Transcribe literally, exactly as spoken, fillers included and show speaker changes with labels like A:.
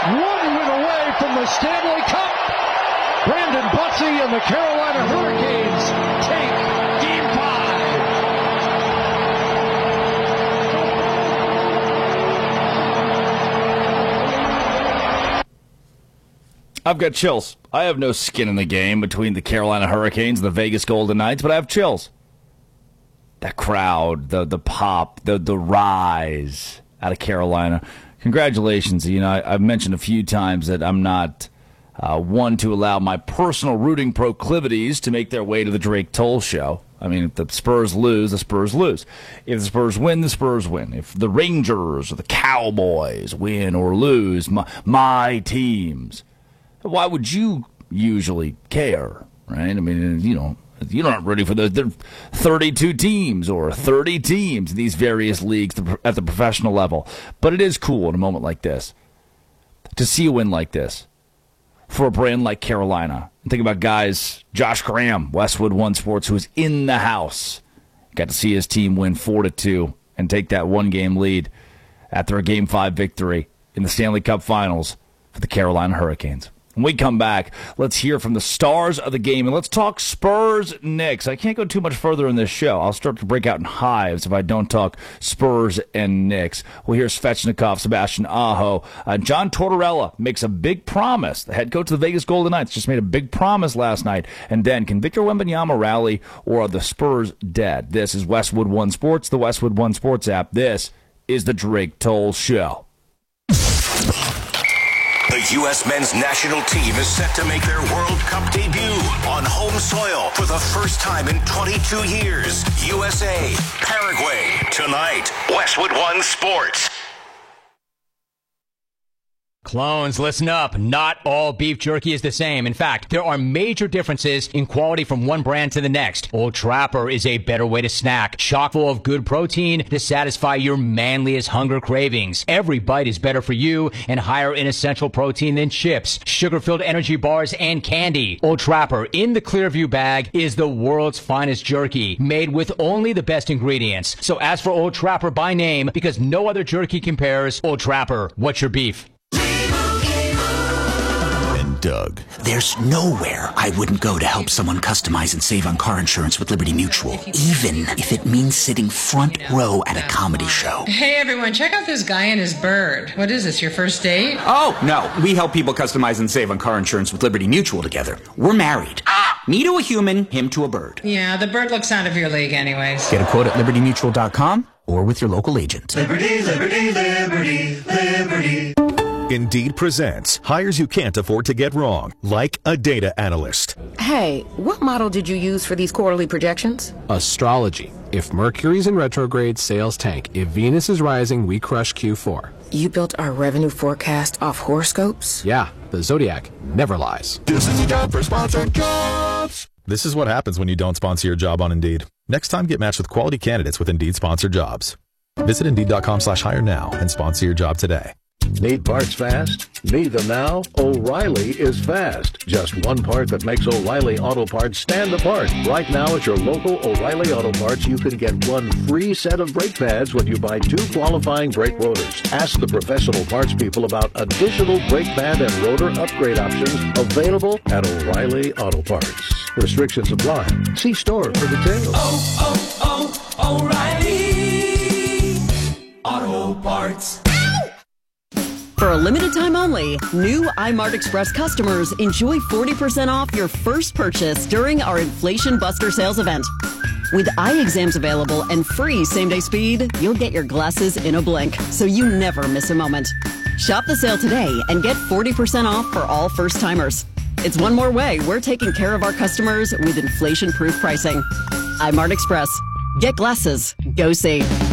A: one win away from the Stanley Cup. Brandon Butsy and the Carolina Hurricanes take game five.
B: I've got chills. I have no skin in the game between the Carolina Hurricanes and the Vegas Golden Knights, but I have chills. That crowd, the the pop, the the rise out of Carolina. Congratulations. You know, I, I've mentioned a few times that I'm not uh, one to allow my personal rooting proclivities to make their way to the Drake Toll Show. I mean, if the Spurs lose, the Spurs lose. If the Spurs win, the Spurs win. If the Rangers or the Cowboys win or lose, my, my teams, why would you usually care, right? I mean, you know, you're not ready for those. There are thirty-two teams or thirty teams in these various leagues at the professional level. But it is cool in a moment like this to see a win like this for a brand like Carolina. And think about guys, Josh Graham, Westwood One Sports, who was in the house. Got to see his team win four to two and take that one-game lead after a Game five victory in the Stanley Cup Finals for the Carolina Hurricanes. When we come back, let's hear from the stars of the game, and let's talk Spurs-Knicks. I can't go too much further in this show. I'll start to break out in hives if I don't talk Spurs and Knicks. We'll hear Svechnikov, Sebastian Aho. Uh, John Tortorella makes a big promise. The head coach of the Vegas Golden Knights just made a big promise last night. And then, can Victor Wembanyama rally, or are the Spurs dead? This is Westwood One Sports, the Westwood One Sports app. This is the Drake Toll Show.
C: The U S men's national team is set to make their World Cup debut on home soil for the first time in twenty-two years. U S A, Paraguay, tonight. Westwood One Sports.
D: Clones, listen up. Not all beef jerky is the same. In fact, there are major differences in quality from one brand to the next. Old Trapper is a better way to snack, chock full of good protein to satisfy your manliest hunger cravings. Every bite is better for you and higher in essential protein than chips, sugar-filled energy bars, and candy. Old Trapper in the Clearview bag is the world's finest jerky, made with only the best ingredients. So ask for Old Trapper by name because no other jerky compares. Old Trapper, what's your beef?
E: Doug.
F: There's nowhere I wouldn't go to help someone customize and save on car insurance with Liberty Mutual, even if it means sitting front row at a comedy show.
G: Hey everyone, check out this guy and his bird. What is this, your first date?
F: Oh, no. We help people customize and save on car insurance with Liberty Mutual together. We're married. Me to a human, him to a bird.
G: Yeah, the bird looks out of your league anyways.
F: Get a quote at liberty mutual dot com or with your local agent.
H: Liberty, liberty, liberty, liberty.
I: Indeed presents hires you can't afford to get wrong, like a data analyst.
J: Hey, what model did you use for these quarterly projections?
K: Astrology. If Mercury's in retrograde, sales tank. If Venus is rising, we crush Q four.
J: You built our revenue forecast off horoscopes?
K: Yeah, the Zodiac never lies.
H: This is a job for sponsored jobs.
I: This is what happens when you don't sponsor your job on Indeed. Next time, get matched with quality candidates with Indeed sponsored jobs. Visit Indeed.com slash hire now and sponsor your job today.
L: Need parts fast? Need them now? O'Reilly is fast. Just one part that makes O'Reilly Auto Parts stand apart. Right now at your local O'Reilly Auto Parts, you can get one free set of brake pads when you buy two qualifying brake rotors. Ask the professional parts people about additional brake pad and rotor upgrade options available at O'Reilly Auto Parts. Restrictions apply. See store for details.
H: Oh, oh, oh, O'Reilly Auto Parts.
M: For a limited time only, new iMart Express customers enjoy forty percent off your first purchase during our Inflation Buster sales event. With eye exams available and free same-day speed, you'll get your glasses in a blink, so you never miss a moment. Shop the sale today and get forty percent off for all first-timers. It's one more way we're taking care of our customers with inflation-proof pricing. iMart Express. Get glasses. Go see.